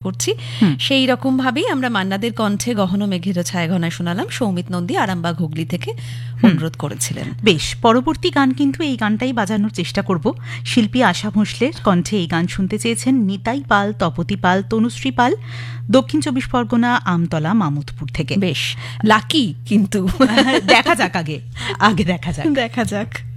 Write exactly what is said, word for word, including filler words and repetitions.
করছি, সেই রকম ভাবেই আমরা মান্নাদের কণ্ঠে গহন মেঘের ছায়া ঘনায় শোনালাম। সৌমিত নন্দী আরামবাগ হুগলি থেকে অনুরোধ করেছিলেন। বেশ, পরবর্তী গান কিন্তু এই গানটাই বাজানোর চেষ্টা করব। শিল্পী আশা ভোঁসলের কণ্ঠে এই গান শুনতে চেয়েছেন নিতাই পাল, তপতি পাল, তনুশ্রী পাল, দক্ষিণ চব্বিশ পরগনা, আমতলা, মামুদপুর থেকে। বেশ লাকি, কিন্তু দেখা যাক, আগে আগে দেখা যাক দেখা যাক